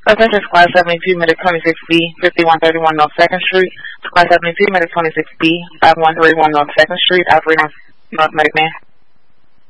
Attention Squad 72, Medic 26B, 5131 North 2nd Street. Squad 72, Medic 26B, 5131 North 2nd Street, operating on North Medic Man.